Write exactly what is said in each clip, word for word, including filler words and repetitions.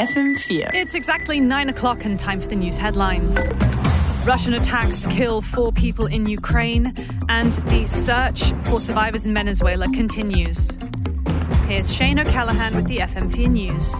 F M four. It's exactly nine o'clock and time for the news headlines. Russian attacks kill four people in Ukraine, and the search for survivors in Venezuela continues. Here's Shane O'Callaghan with the F M four News.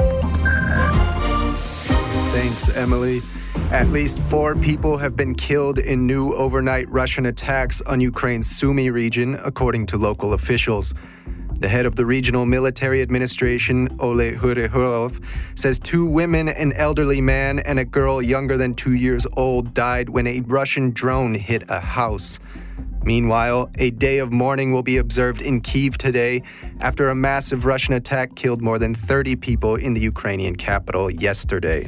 Thanks, Emily. At least four people have been killed in new overnight Russian attacks on Ukraine's Sumy region, according to local officials. The head of the regional military administration, Ole Hurehurov, says two women, an elderly man, and a girl younger than two years old died when a Russian drone hit a house. Meanwhile, a day of mourning will be observed in Kyiv today after a massive Russian attack killed more than thirty people in the Ukrainian capital yesterday.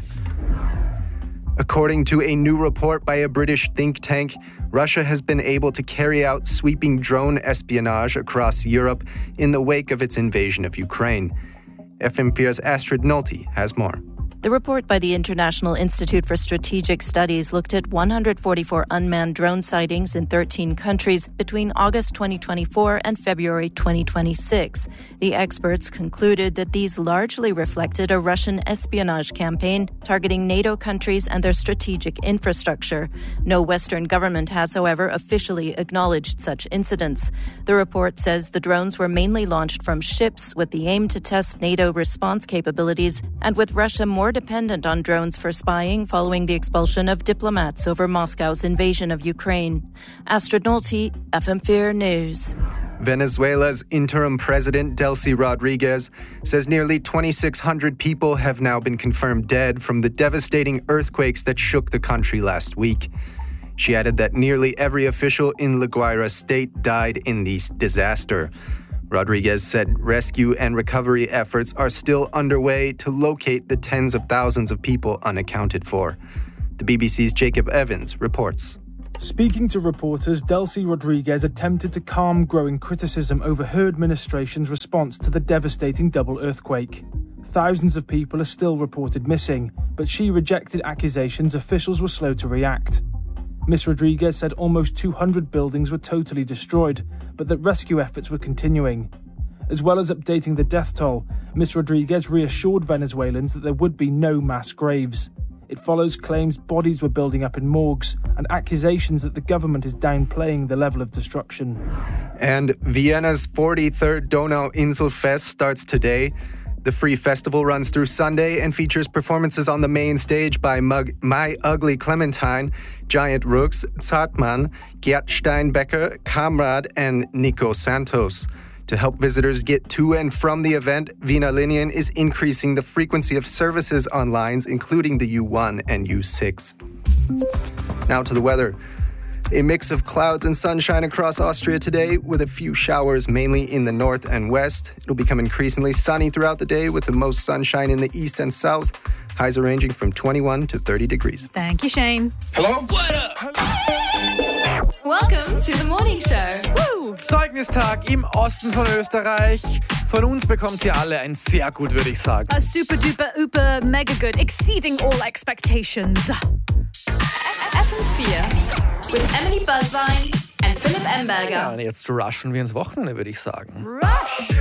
According to a new report by a British think tank, Russia has been able to carry out sweeping drone espionage across Europe in the wake of its invasion of Ukraine. F M four's Astrid Nolte has more. The report by the International Institute for Strategic Studies looked at one hundred forty-four unmanned drone sightings in thirteen countries between August twenty twenty-four and February twenty twenty-six. The experts concluded that these largely reflected a Russian espionage campaign targeting NATO countries and their strategic infrastructure. No Western government has, however, officially acknowledged such incidents. The report says the drones were mainly launched from ships with the aim to test NATO response capabilities, and with Russia more dependent on drones for spying following the expulsion of diplomats over Moscow's invasion of Ukraine. Astrid Nolte, F M four News. Venezuela's interim president, Delcy Rodriguez, says nearly twenty-six hundred people have now been confirmed dead from the devastating earthquakes that shook the country last week. She added that nearly every official in La Guaira state died in this disaster. Rodriguez said rescue and recovery efforts are still underway to locate the tens of thousands of people unaccounted for. The B B C's Jacob Evans reports. Speaking to reporters, Delcy Rodriguez attempted to calm growing criticism over her administration's response to the devastating double earthquake. Thousands of people are still reported missing, but she rejected accusations officials were slow to react. Miss Rodriguez said almost two hundred buildings were totally destroyed, but that rescue efforts were continuing. As well as updating the death toll, Miss Rodriguez reassured Venezuelans that there would be no mass graves. It follows claims bodies were building up in morgues and accusations that the government is downplaying the level of destruction. And Vienna's forty-third Donauinselfest starts today. The free festival runs through Sunday and features performances on the main stage by Mug- My Ugly Clementine, Giant Rooks, Zartmann, Gerd Steinbecker, Kamrad, and Nico Santos. To help visitors get to and from the event, Wiener Linien is increasing the frequency of services on lines, including the U one and U six. Now to the weather. A mix of clouds and sunshine across Austria today, with a few showers mainly in the north and west. It'll become increasingly sunny throughout the day, with the most sunshine in the east and south. Highs are ranging from twenty-one to thirty degrees. Thank you, Shane. Hello? What up? Welcome to the morning show. Woo! Zeugnistag im Osten von Österreich. Von uns bekommt ihr alle ein sehr gut, würde ich sagen. A super duper uber mega good, exceeding all expectations. F M four with Emily Buzzvine and Philipp Emberger. Ja, und jetzt rushen wir ins Wochenende, würde ich sagen. Rush!